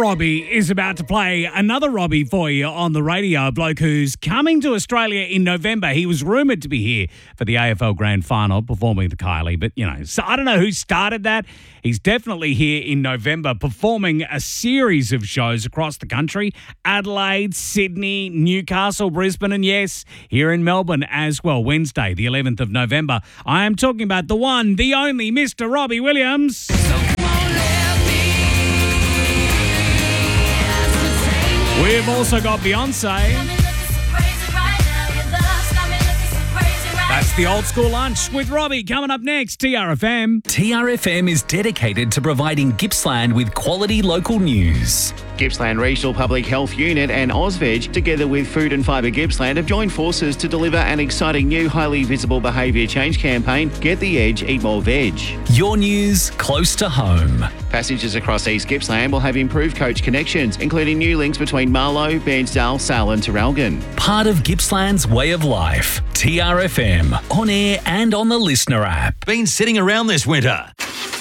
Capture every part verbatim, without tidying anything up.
Robbie is about to play another Robbie for you on the radio, a bloke who's coming to Australia in November. He was rumoured to be here for the A F L Grand Final performing the Kylie, but, you know, so I don't know who started that. He's definitely here in November performing a series of shows across the country, Adelaide, Sydney, Newcastle, Brisbane, and yes, here in Melbourne as well, Wednesday, the eleventh of November. I am talking about the one, the only Mister Robbie Williams. We've also got Beyonce. That's the old school lunch with Robbie coming up next. T R F M. T R F M is dedicated to providing Gippsland with quality local news. Gippsland Regional Public Health Unit and Ozveg, together with Food and Fibre Gippsland, have joined forces to deliver an exciting new highly visible behaviour change campaign, Get the Edge, Eat More Veg. Your news close to home. Passengers across East Gippsland will have improved coach connections, including new links between Marlow, Bairnsdale, Sale and Terralgan. Part of Gippsland's way of life. T R F M, on air and on the Listener app. Been sitting around this winter?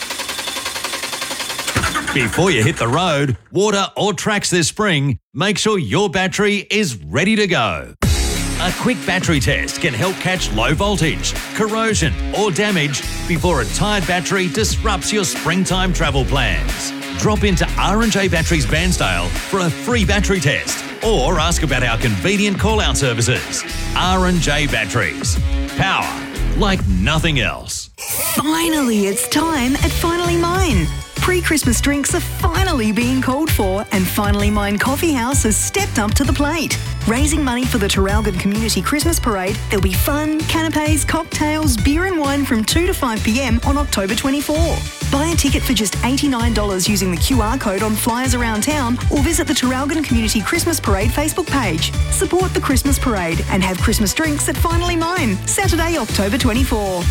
Before you hit the road, water or tracks this spring, make sure your battery is ready to go. A quick battery test can help catch low voltage, corrosion or damage before a tired battery disrupts your springtime travel plans. Drop into R and J Batteries Bairnsdale for a free battery test or ask about our convenient call-out services. R and J Batteries. Power like nothing else. Finally, it's time at Finally Mine. Pre-Christmas drinks are finally being called for, and Finally Mine Coffee House has stepped up to the plate. Raising money for the Terralgan Community Christmas Parade, there'll be fun, canapes, cocktails, beer and wine from two to five p.m. on October twenty-fourth. Buy a ticket for just eighty-nine dollars using the Q R code on flyers around town or visit the Terralgan Community Christmas Parade Facebook page. Support the Christmas Parade and have Christmas drinks at Finally Mine, Saturday, October twenty-fourth.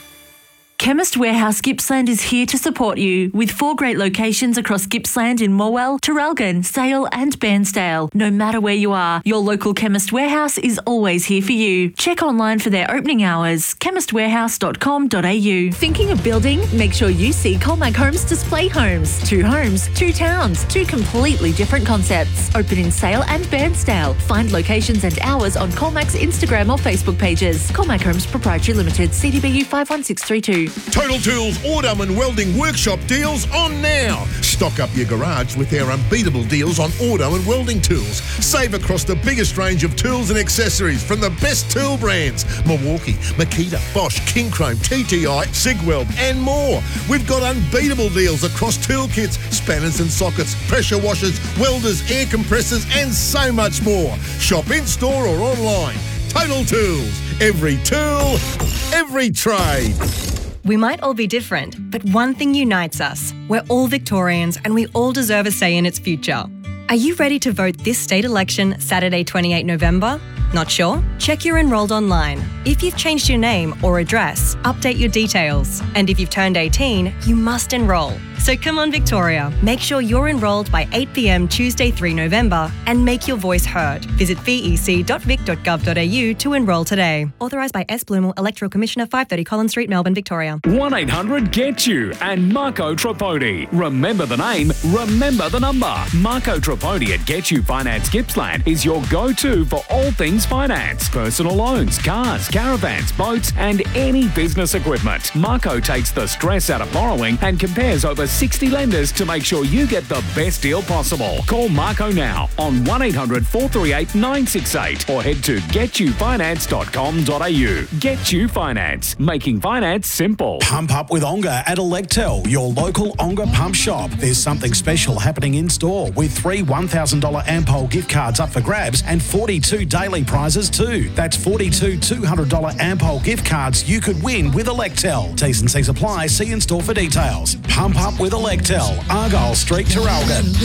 Chemist Warehouse Gippsland is here to support you with four great locations across Gippsland in Morwell, Terralgan, Sale and Bairnsdale. No matter where you are, your local Chemist Warehouse is always here for you. Check online for their opening hours, chemist warehouse dot com dot a u. Thinking of building? Make sure you see Colmac Homes Display Homes. Two homes, two towns, two completely different concepts. Open in Sale and Bairnsdale. Find locations and hours on Colmac's Instagram or Facebook pages. Colmac Homes Proprietary Limited, C D B U five one six three two. Total Tools Autumn and Welding Workshop deals on now. Stock up your garage with their unbeatable deals on auto and welding tools. Save across the biggest range of tools and accessories from the best tool brands: Milwaukee, Makita, Bosch, King Chrome, T T I, Sigweld and more. We've got unbeatable deals across tool kits, spanners and sockets, pressure washers, welders, air compressors and so much more. Shop in store or online. Total Tools. Every tool, every trade. We might all be different, but one thing unites us. We're all Victorians and we all deserve a say in its future. Are you ready to vote this state election Saturday, twenty-eighth of November? Not sure? Check you're enrolled online. If you've changed your name or address, update your details. And if you've turned eighteen, you must enrol. So come on, Victoria. Make sure you're enrolled by eight p.m. Tuesday, the third of November and make your voice heard. Visit v e c dot vic dot gov dot a u to enrol today. Authorised by S. Blumel, Electoral Commissioner, five thirty Collins Street, Melbourne, Victoria. one eight hundred get you and Marco Tripodi. Remember the name, remember the number. Marco Tripodi at Get You Finance Gippsland is your go-to for all things finance. Personal loans, cars, caravans, boats and any business equipment. Marco takes the stress out of borrowing and compares over sixty lenders to make sure you get the best deal possible. Call Marco now on one eight hundred four three eight nine six eight or head to get you finance dot com dot a u. Get You Finance, making finance simple. Pump up with Onga at Electel, your local Onga pump shop. There's something special happening in store with three one thousand dollars Ampol gift cards up for grabs and forty-two daily prizes too. That's forty-two two hundred dollars Ampol gift cards you could win with Electel. T's and C's apply. See in store for details. Pump up with Electel, Argyle Street, Terralgan.